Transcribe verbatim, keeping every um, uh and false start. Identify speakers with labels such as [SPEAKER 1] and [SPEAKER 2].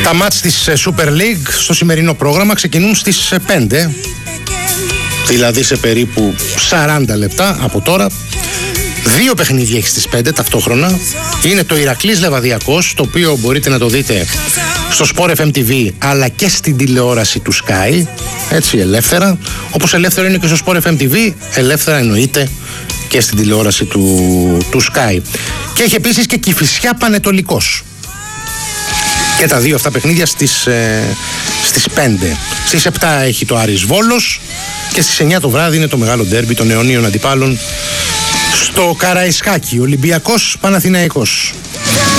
[SPEAKER 1] Τα μάτς της Super League στο σημερινό πρόγραμμα ξεκινούν στις πέντε, δηλαδή σε περίπου σαράντα λεπτά από τώρα. Δύο παιχνίδια έχει στις πέντε ταυτόχρονα. Είναι το Ηρακλής Λεβαδιακός, το οποίο μπορείτε να το δείτε στο Sport εφ εμ τι βι αλλά και στην τηλεόραση του Sky, έτσι ελεύθερα. Όπως ελεύθερο είναι και στο Sport εφ εμ τι βι, ελεύθερα εννοείται και στην τηλεόραση του, του Sky. Και έχει επίσης και Κηφισιά Πανετολικός. Και τα δύο αυτά παιχνίδια στις, ε, στις πέντε. Στις επτά έχει το Άρης Βόλος και στις εννιά το βράδυ είναι το μεγάλο ντέρμπι των αιωνίων αντιπάλων στο Καραϊσκάκι, Ολυμπιακός Παναθηναϊκός.